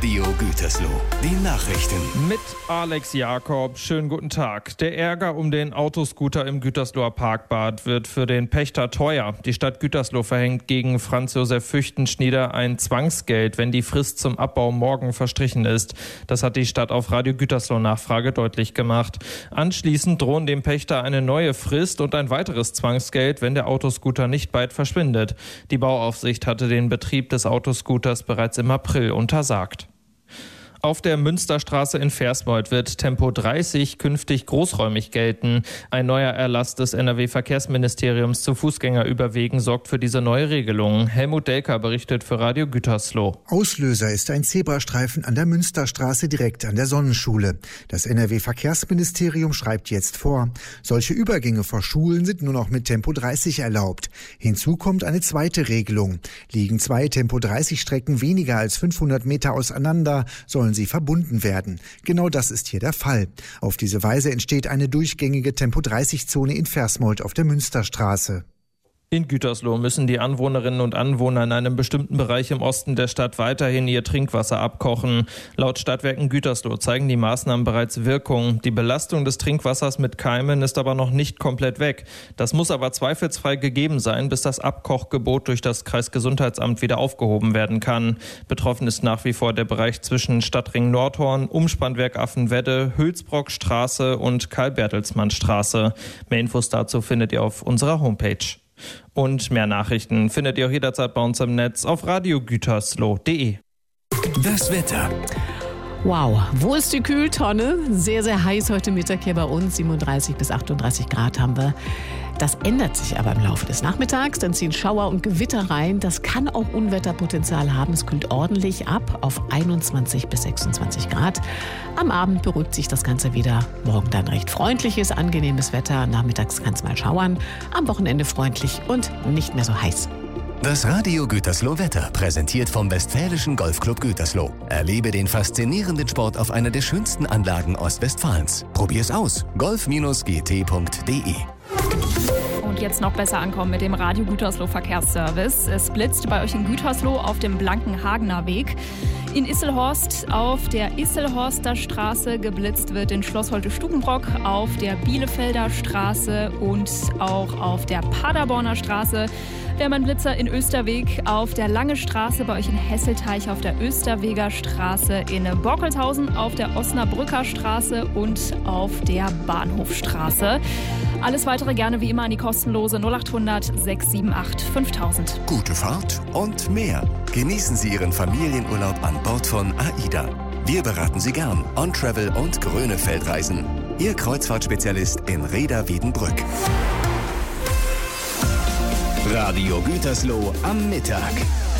Radio Gütersloh. Die Nachrichten. Mit Alex Jakob. Schönen guten Tag. Der Ärger um den Autoscooter im Gütersloher Parkbad wird für den Pächter teuer. Die Stadt Gütersloh verhängt gegen Franz Josef Füchtenschnieder ein Zwangsgeld, wenn die Frist zum Abbau morgen verstrichen ist. Das hat die Stadt auf Radio Gütersloh Nachfrage deutlich gemacht. Anschließend drohen dem Pächter eine neue Frist und ein weiteres Zwangsgeld, wenn der Autoscooter nicht bald verschwindet. Die Bauaufsicht hatte den Betrieb des Autoscooters bereits im April untersagt. Auf der Münsterstraße in Versmold wird Tempo 30 künftig großräumig gelten. Ein neuer Erlass des NRW-Verkehrsministeriums zu Fußgängerüberwegen sorgt für diese neue Regelung. Helmut Delker berichtet für Radio Gütersloh. Auslöser ist ein Zebrastreifen an der Münsterstraße direkt an der Sonnenschule. Das NRW-Verkehrsministerium schreibt jetzt vor, solche Übergänge vor Schulen sind nur noch mit Tempo 30 erlaubt. Hinzu kommt eine zweite Regelung. Liegen zwei Tempo 30 Strecken weniger als 500 Meter auseinander, sollen sie verbunden werden. Genau das ist hier der Fall. Auf diese Weise entsteht eine durchgängige Tempo-30-Zone in Versmold auf der Münsterstraße. In Gütersloh müssen die Anwohnerinnen und Anwohner in einem bestimmten Bereich im Osten der Stadt weiterhin ihr Trinkwasser abkochen. Laut Stadtwerken Gütersloh zeigen die Maßnahmen bereits Wirkung. Die Belastung des Trinkwassers mit Keimen ist aber noch nicht komplett weg. Das muss aber zweifelsfrei gegeben sein, bis das Abkochgebot durch das Kreisgesundheitsamt wieder aufgehoben werden kann. Betroffen ist nach wie vor der Bereich zwischen Stadtring Nordhorn, Umspannwerk Affenwedde, Hülsbrockstraße und Karl-Bertelsmann-Straße. Mehr Infos dazu findet ihr auf unserer Homepage. Und mehr Nachrichten findet ihr auch jederzeit bei uns im Netz auf radiogütersloh.de. Das Wetter. Wow, wo ist die Kühltonne? Sehr, sehr heiß heute Mittag hier bei uns. 37 bis 38 Grad haben wir. Das ändert sich aber im Laufe des Nachmittags. Dann ziehen Schauer und Gewitter rein. Das kann auch Unwetterpotenzial haben. Es kühlt ordentlich ab auf 21 bis 26 Grad. Am Abend beruhigt sich das Ganze wieder. Morgen dann recht freundliches, angenehmes Wetter. Nachmittags kann es mal schauern. Am Wochenende freundlich und nicht mehr so heiß. Das Radio Gütersloh Wetter, präsentiert vom Westfälischen Golfclub Gütersloh. Erlebe den faszinierenden Sport auf einer der schönsten Anlagen Ostwestfalens. Probier's aus. golf-gt.de. Und jetzt noch besser ankommen mit dem Radio Gütersloh Verkehrsservice. Es blitzt bei euch in Gütersloh auf dem Blankenhagener Weg. In Isselhorst auf der Isselhorster Straße geblitzt wird in Schloss Holte-Stukenbrock, auf der Bielefelder Straße und auch auf der Paderborner Straße. Wir haben einen Blitzer in Österweg auf der Lange Straße, bei euch in Hesselteich auf der Österweger Straße, in Borkelthausen auf der Osnabrücker Straße und auf der Bahnhofstraße. Alles weitere gerne wie immer an die kostenlose 0800 678 5000. Gute Fahrt und mehr. Genießen Sie Ihren Familienurlaub an Bord von AIDA. Wir beraten Sie gern. On-Travel und Grönefeldreisen. Ihr Kreuzfahrtspezialist in Rheda-Wiedenbrück. Radio Gütersloh am Mittag.